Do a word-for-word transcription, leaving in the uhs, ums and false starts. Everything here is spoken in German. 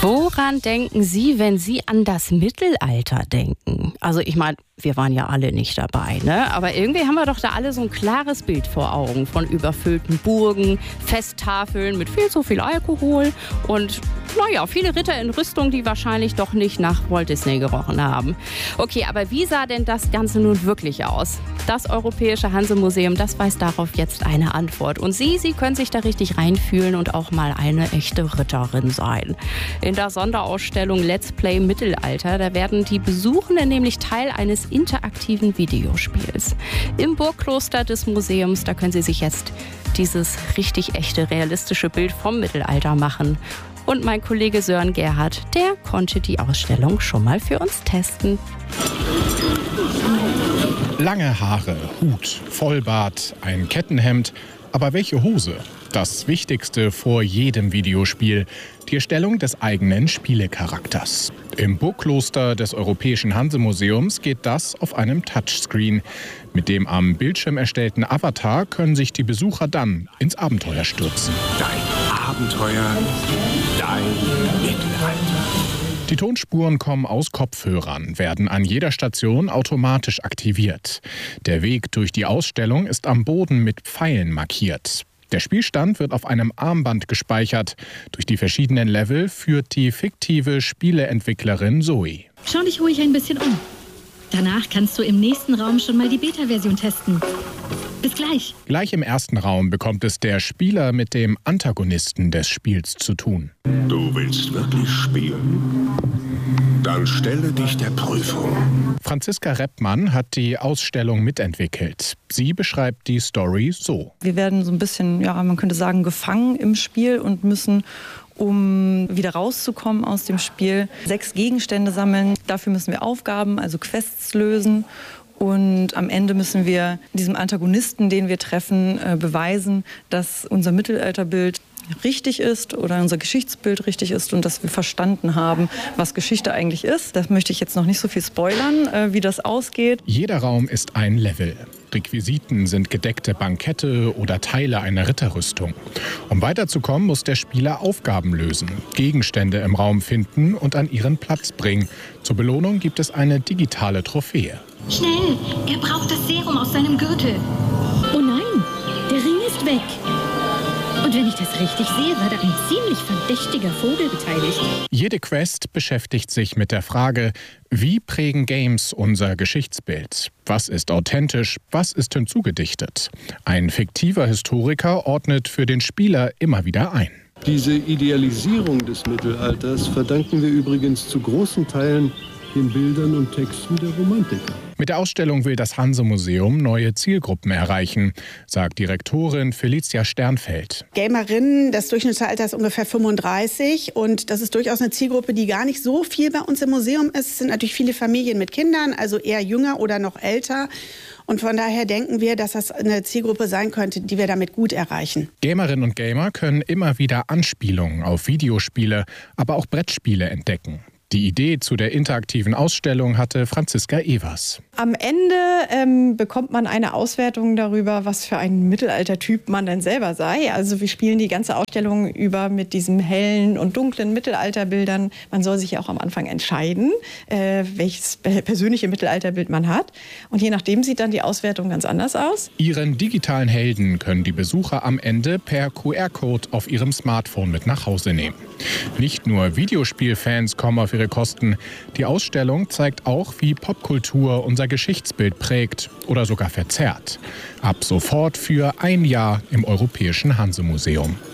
Woran denken Sie, wenn Sie an das Mittelalter denken? Also ich meine, wir waren ja alle nicht dabei, ne? Aber irgendwie haben wir doch da alle so ein klares Bild vor Augen von überfüllten Burgen, Festtafeln mit viel zu viel Alkohol und, naja, viele Ritter in Rüstung, die wahrscheinlich doch nicht nach Walt Disney gerochen haben. Okay, aber wie sah denn das Ganze nun wirklich aus? Das Europäische Hanse-Museum, das weiß darauf jetzt eine Antwort. Und Sie, Sie können sich da richtig reinfühlen und auch mal eine echte Ritterin sein. In der Sonderausstellung Let's Play Mittelalter, da werden die Besuchenden nämlich Teil eines interaktiven Videospiels. Im Burgkloster des Museums, da können Sie sich jetzt dieses richtig echte, realistische Bild vom Mittelalter machen. Und mein Kollege Sören Gerhardt, der konnte die Ausstellung schon mal für uns testen. Lange Haare, Hut, Vollbart, ein Kettenhemd. Aber welche Hose? Das Wichtigste vor jedem Videospiel: die Erstellung des eigenen Spielecharakters. Im Burgkloster des Europäischen Hanse-Museums geht das auf einem Touchscreen. Mit dem am Bildschirm erstellten Avatar können sich die Besucher dann ins Abenteuer stürzen. Dein Abenteuer, dein Mittelalter. Die Tonspuren kommen aus Kopfhörern, werden an jeder Station automatisch aktiviert. Der Weg durch die Ausstellung ist am Boden mit Pfeilen markiert. Der Spielstand wird auf einem Armband gespeichert. Durch die verschiedenen Level führt die fiktive Spieleentwicklerin Zoe. Schau dich ruhig ein bisschen um. Danach kannst du im nächsten Raum schon mal die Beta-Version testen. Bis gleich. Gleich im ersten Raum bekommt es der Spieler mit dem Antagonisten des Spiels zu tun. Du willst wirklich spielen? Dann stelle dich der Prüfung. Franziska Reppmann hat die Ausstellung mitentwickelt. Sie beschreibt die Story so. Wir werden so ein bisschen, ja, man könnte sagen, gefangen im Spiel und müssen, um wieder rauszukommen aus dem Spiel, sechs Gegenstände sammeln. Dafür müssen wir Aufgaben, also Quests lösen. Und am Ende müssen wir diesem Antagonisten, den wir treffen, äh, beweisen, dass unser Mittelalterbild richtig ist oder unser Geschichtsbild richtig ist und dass wir verstanden haben, was Geschichte eigentlich ist. Das möchte ich jetzt noch nicht so viel spoilern, äh, wie das ausgeht. Jeder Raum ist ein Level. Requisiten sind gedeckte Bankette oder Teile einer Ritterrüstung. Um weiterzukommen, muss der Spieler Aufgaben lösen, Gegenstände im Raum finden und an ihren Platz bringen. Zur Belohnung gibt es eine digitale Trophäe. Schnell, er braucht das Serum aus seinem Gürtel. Oh nein, der Ring ist weg. Und wenn ich das richtig sehe, war da ein ziemlich verdächtiger Vogel beteiligt. Jede Quest beschäftigt sich mit der Frage, wie prägen Games unser Geschichtsbild? Was ist authentisch? Was ist hinzugedichtet? Ein fiktiver Historiker ordnet für den Spieler immer wieder ein. Diese Idealisierung des Mittelalters verdanken wir übrigens zu großen Teilen den Bildern und Texten der Romantiker. Mit der Ausstellung will das Hanse-Museum neue Zielgruppen erreichen, sagt Direktorin Felicia Sternfeld. Gamerinnen, das Durchschnittsalter ist ungefähr fünfunddreißig und das ist durchaus eine Zielgruppe, die gar nicht so viel bei uns im Museum ist. Es sind natürlich viele Familien mit Kindern, also eher jünger oder noch älter. Und von daher denken wir, dass das eine Zielgruppe sein könnte, die wir damit gut erreichen. Gamerinnen und Gamer können immer wieder Anspielungen auf Videospiele, aber auch Brettspiele entdecken. Die Idee zu der interaktiven Ausstellung hatte Franziska Evers. Am Ende ähm, bekommt man eine Auswertung darüber, was für ein Mittelaltertyp man denn selber sei. Also wir spielen die ganze Ausstellung über mit diesen hellen und dunklen Mittelalterbildern. Man soll sich ja auch am Anfang entscheiden, äh, welches persönliche Mittelalterbild man hat. Und je nachdem sieht dann die Auswertung ganz anders aus. Ihren digitalen Helden können die Besucher am Ende per Q R-Code auf ihrem Smartphone mit nach Hause nehmen. Nicht nur Videospielfans kommen auf ihre Kosten. Die Ausstellung zeigt auch, wie Popkultur unser Geschichtsbild prägt oder sogar verzerrt. Ab sofort für ein Jahr im Europäischen Hanse-Museum.